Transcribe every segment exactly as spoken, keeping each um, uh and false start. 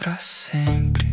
Pra sempre.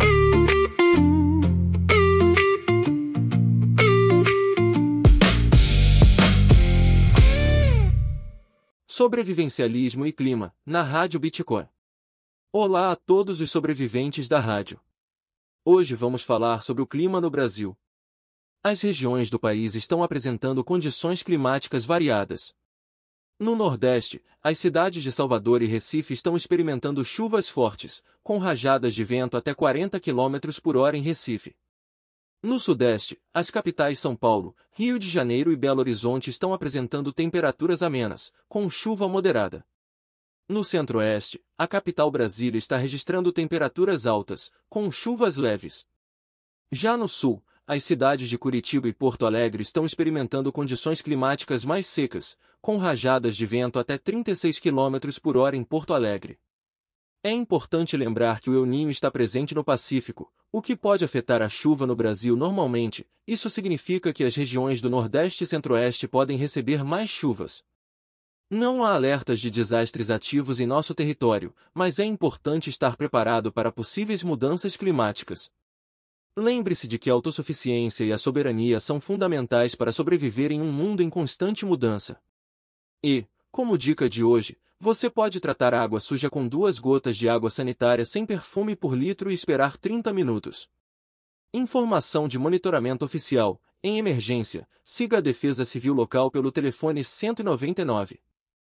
Sobrevivencialismo e clima, na Rádio Bitcoin. Olá a todos os sobreviventes da rádio. Hoje vamos falar sobre o clima no Brasil. As regiões do país estão apresentando condições climáticas variadas. No Nordeste, as cidades de Salvador e Recife estão experimentando chuvas fortes, com rajadas de vento até quarenta quilômetros por hora em Recife. No Sudeste, as capitais São Paulo, Rio de Janeiro e Belo Horizonte estão apresentando temperaturas amenas, com chuva moderada. No Centro-Oeste, a capital Brasília está registrando temperaturas altas, com chuvas leves. Já no Sul, as cidades de Curitiba e Porto Alegre estão experimentando condições climáticas mais secas, com rajadas de vento até trinta e seis quilômetros por hora em Porto Alegre. É importante lembrar que o El Niño está presente no Pacífico, o que pode afetar a chuva no Brasil normalmente. Isso significa que as regiões do Nordeste e Centro-Oeste podem receber mais chuvas. Não há alertas de desastres ativos em nosso território, mas é importante estar preparado para possíveis mudanças climáticas. Lembre-se de que a autossuficiência e a soberania são fundamentais para sobreviver em um mundo em constante mudança. E, como dica de hoje, você pode tratar a água suja com duas gotas de água sanitária sem perfume por litro e esperar trinta minutos. Informação de monitoramento oficial. Em emergência, siga a Defesa Civil local pelo telefone cento e noventa e nove.